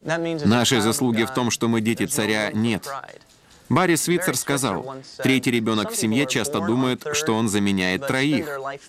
Нашей заслуги в том, что мы дети царя, нет. Барри Свитцер сказал, третий ребенок в семье часто думает, что он заменяет троих.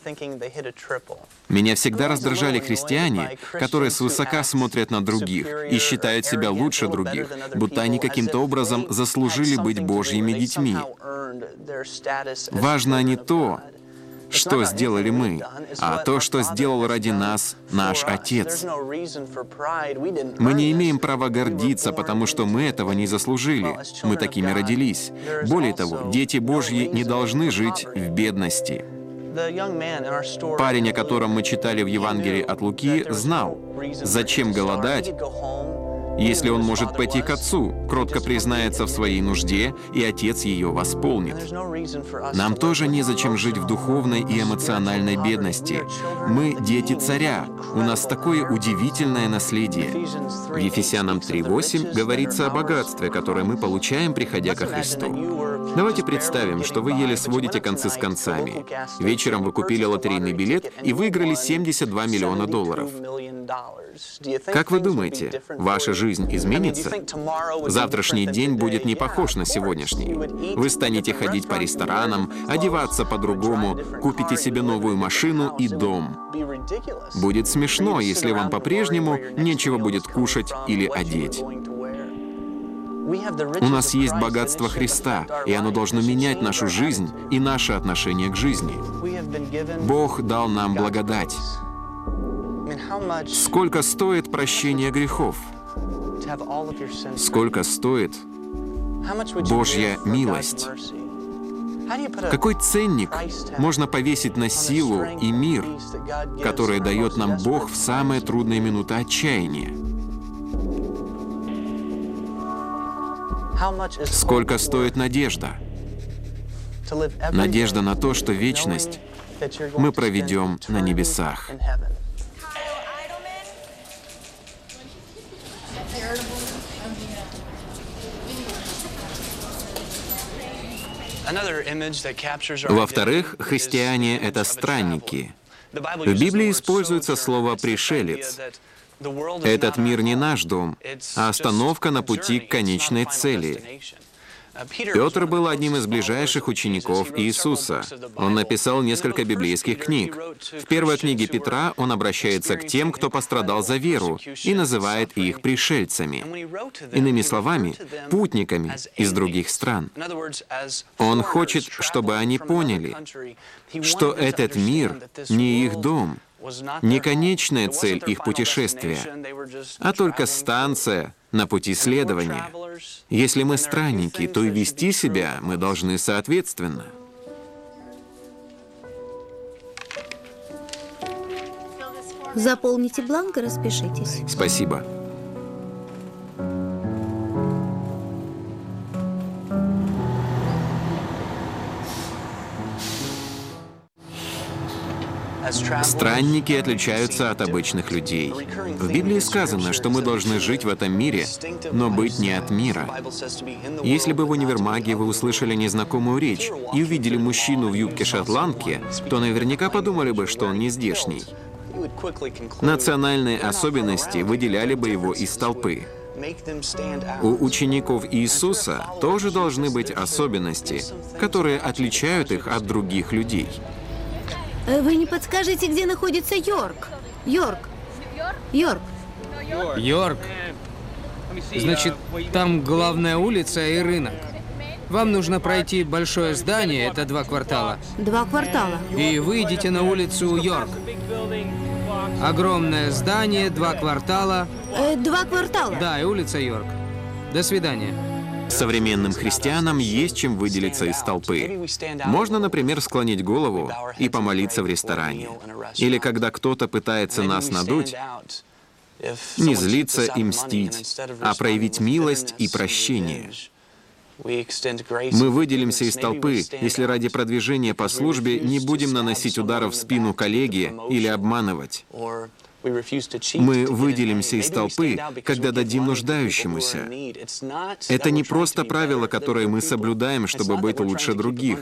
Меня всегда раздражали христиане, которые свысока смотрят на других и считают себя лучше других, будто они каким-то образом заслужили быть Божьими детьми. Важно не то, что сделали мы, а то, что сделал ради нас наш Отец. Мы не имеем права гордиться, потому что мы этого не заслужили. Мы такими родились. Более того, дети Божьи не должны жить в бедности. Парень, о котором мы читали в Евангелии от Луки, знал, зачем голодать, если он может пойти к отцу, кротко признается в своей нужде, и отец ее восполнит. Нам тоже незачем жить в духовной и эмоциональной бедности. Мы дети царя, у нас такое удивительное наследие. В Ефесянам 3:8 говорится о богатстве, которое мы получаем, приходя ко Христу. Давайте представим, что вы еле сводите концы с концами. Вечером вы купили лотерейный билет и выиграли $72 миллиона. Как вы думаете, ваша жизнь изменится? Завтрашний день будет не похож на сегодняшний. Вы станете ходить по ресторанам, одеваться по-другому, купите себе новую машину и дом. Будет смешно, если вам по-прежнему нечего будет кушать или одеть. У нас есть богатство Христа, и оно должно менять нашу жизнь и наше отношение к жизни. Бог дал нам благодать. Сколько стоит прощение грехов? Сколько стоит Божья милость? Какой ценник можно повесить на силу и мир, который дает нам Бог в самые трудные минуты отчаяния? Сколько стоит надежда? Надежда на то, что вечность мы проведем на небесах. Во-вторых, христиане — это странники. В Библии используется слово «пришелец». Этот мир не наш дом, а остановка на пути к конечной цели. Петр был одним из ближайших учеников Иисуса. Он написал несколько библейских книг. В первой книге Петра он обращается к тем, кто пострадал за веру, и называет их пришельцами. Иными словами, путниками из других стран. Он хочет, чтобы они поняли, что этот мир не их дом, не конечная цель их путешествия, а только станция на пути следования. Если мы странники, то и вести себя мы должны соответственно. Заполните бланк и распишитесь. Спасибо. Странники отличаются от обычных людей. В Библии сказано, что мы должны жить в этом мире, но быть не от мира. Если бы в универмаге вы услышали незнакомую речь и увидели мужчину в юбке шотландки, то наверняка подумали бы, что он не здешний. Национальные особенности выделяли бы его из толпы. У учеников Иисуса тоже должны быть особенности, которые отличают их от других людей. Вы не подскажете, где находится Йорк? Йорк. Йорк? Значит, там главная улица и рынок. Вам нужно пройти большое здание, это 2 квартала. 2 квартала. И выйдете на улицу Йорк. Огромное здание, 2 квартала. 2 квартала? Да, и улица Йорк. До свидания. Современным христианам есть чем выделиться из толпы. Можно, например, склонить голову и помолиться в ресторане. Или когда кто-то пытается нас надуть, не злиться и мстить, а проявить милость и прощение. Мы выделимся из толпы, если ради продвижения по службе не будем наносить ударов в спину коллеге или обманывать. Мы выделимся из толпы, когда дадим нуждающемуся. Это не просто правило, которое мы соблюдаем, чтобы быть лучше других.